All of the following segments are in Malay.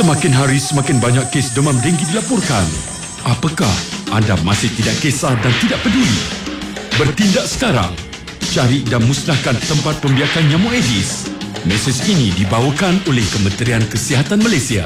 Semakin hari semakin banyak kes demam denggi dilaporkan. Apakah anda masih tidak kisah dan tidak peduli? Bertindak sekarang. Cari dan musnahkan tempat pembiakan nyamuk Aedes. Mesej ini dibawakan oleh Kementerian Kesihatan Malaysia.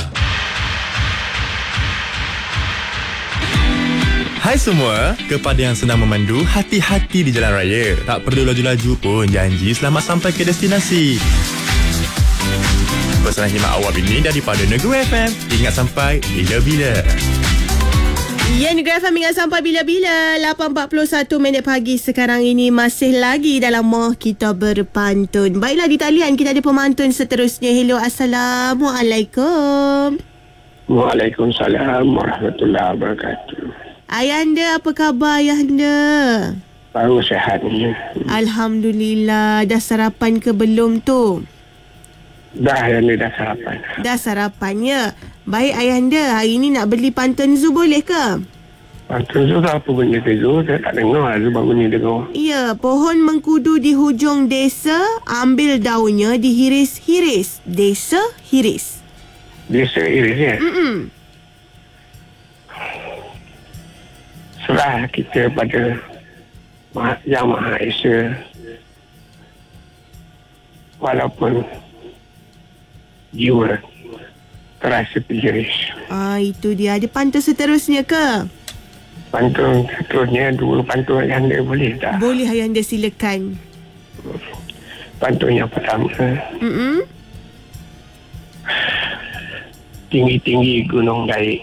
Hai semua, kepada yang sedang memandu, hati-hati di jalan raya. Tak perlu laju-laju pun, janji selamat sampai ke destinasi. Pesanan khidmat awal ini daripada Negeri FM. Ingat sampai bila-bila. Ya, Negeri FM ingat sampai bila-bila. 8.41 minit pagi sekarang ini masih lagi dalam moh kita berpantun. Baiklah, di talian kita ada pemantun seterusnya. Hello, Assalamualaikum. Waalaikumsalam warahmatullahi wabarakatuh. Ayahanda, apa khabar Ayahanda? Baru sihat ni. Alhamdulillah. Dah sarapan ke belum tu? Dah, Ayahanda dah sarapan. Dah sarapannya. Baik Ayahanda, hari ni nak beli pantun Zu boleh ke? Pantun Zu apa benda ke Zu? Saya tak dengar Zu baru ni dengar. Ya, pohon mengkudu di hujung desa, ambil daunnya dihiris-hiris. Desa hiris. Desa iris ya? Serah kita pada Yang Maha Esa. Walaupun jiwa terasa terjeris. Itu dia. Ada pantun seterusnya ke? Pantun seterusnya, dua pantun Ayahanda boleh tak? Boleh Ayahanda, silakan. Pantun yang pertama. Tinggi-tinggi gunung Daik,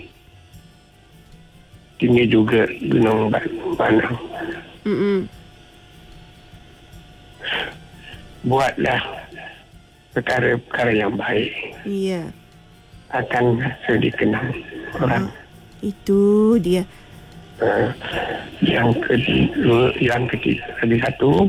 tinggi juga gunung Banang. Buatlah perkara-perkara yang baik. Ya. Akan rasa dikenang orang. Itu dia. Yang ketiga, lagi satu.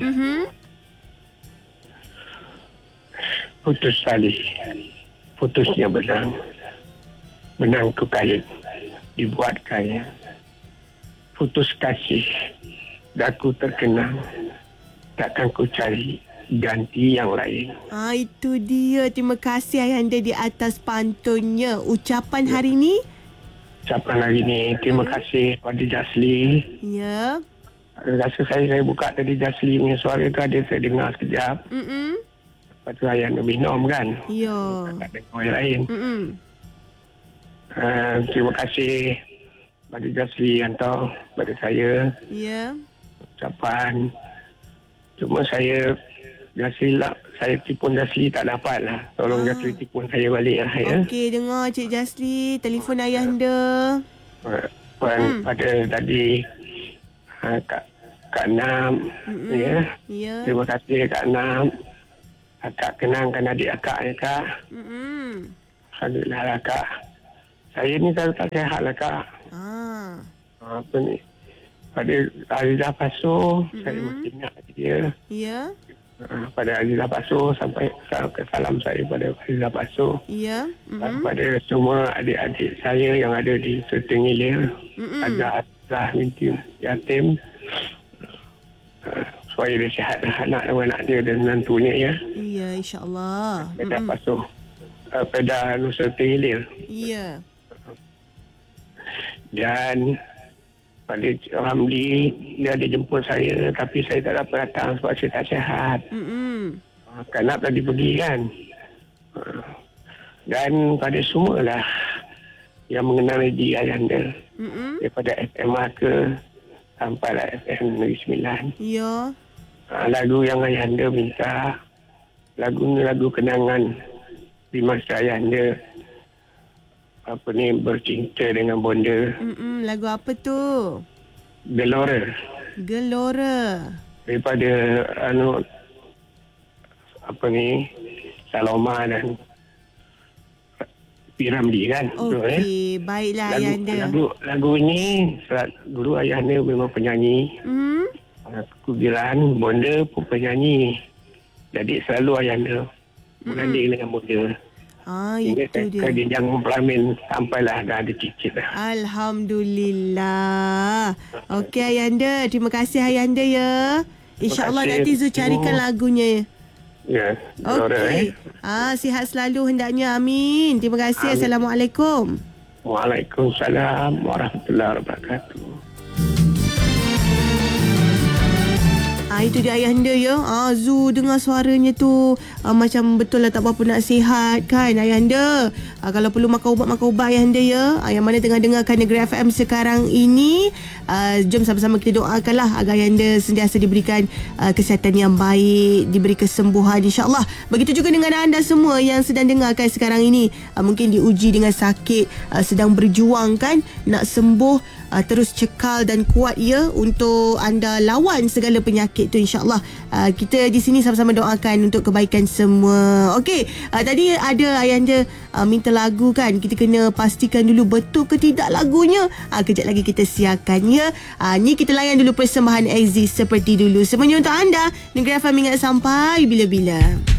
Putus tali, putusnya benang. Benang ku kait, dibuat kaya. Putus kasih, daku terkenang. Takkan ku cari ganti yang lain. Itu dia. Terima kasih Ayahanda di atas pantunnya. Ucapan hari ni? Ucapan hari ni, terima kasih pada Jasli. Ya. Rasa saya buka tadi Jasli punya suara tu ada saya dengar sekejap. Lepas tu Ayahanda minum kan. Ya. Tak dengar yang lain. Terima kasih pada Jasli hantar pada saya. Ya. Ucapan. Cuma saya Jasli lah. Saya tipun Jasli tak dapat lah. Tolong Jasli tipun saya balik lah ya. Okey, dengar Cik Jasli. Telefon Ayahanda. Pada tadi Kak Nam. Ya. Terima kasih Kak Nam. Akak kenangkan adik akak ya Kak. Alhamdulillah lah Kak. Saya ni tak sihat lah Kak. Apa ni? Pada Azizah Pasu, saya mesti ingat dia. Ya. Pada Azizah Pasu, sampai salam saya pada Azizah Pasu. Ya. Pada semua adik-adik saya yang ada di Serta Ngilir. Ada Azizah binti yatim. Supaya dia sihat anak dia dan menantunya ya. Ya, insyaAllah. Pada Pasu. Pada Serta Ngilir. Ya. Dan pada Ramli, dia ada jemput saya tapi saya tak dapat datang sebab saya tak sihat. Kanak tadi pergi kan. Dan pada semualah yang mengenal diri Ayahanda. Daripada SMA ke sampailah FM Negeri Sembilan. Ya. Lagu yang Ayahanda minta, lagu kenangan di masa Ayahanda bercinta dengan bonda. Lagu apa tu? Gelora. Daripada Saloma dan Piramli kan. Okey, baiklah Ayahanda. Lagu ini dulu Ayahanda memang penyanyi. Aku bilang bonda pun penyanyi. Jadi selalu Ayahanda berganding dengan bonda. Itu dia. Ke jenjang pelamin sampailah dah ada cicit dah. Alhamdulillah. Okey Ayahanda, terima kasih Ayahanda ya. InsyaAllah nanti Zu carikan lagunya. Ya, Okey. Sihat selalu hendaknya. Amin. Terima kasih. Amin. Assalamualaikum. Waalaikumsalam warahmatullahi wabarakatuh. Itu dia ayahanda ya. Zu dengar suaranya tu macam betul lah tak berapa nak sihat kan ayahanda. Kalau perlu makan ubat ayahanda ya. Yang mana tengah dengarkan Negeri FM sekarang ini, jom sama-sama kita doakanlah agar ayahanda sentiasa diberikan kesihatan yang baik, diberi kesembuhan insya-Allah. Begitu juga dengan anda semua yang sedang dengarkan sekarang ini, mungkin diuji dengan sakit, sedang berjuang kan nak sembuh. Terus cekal dan kuat ya untuk anda lawan segala penyakit tu insya-Allah. Kita di sini sama-sama doakan untuk kebaikan semua. Okey, tadi ada ayahanda minta lagu kan. Kita kena pastikan dulu betul ke tidak lagunya. Kejap lagi kita siarkan ya. Ni kita layan dulu persembahan Aziz seperti dulu. Semuanya untuk anda. Negeri FM ingat sampai bila-bila.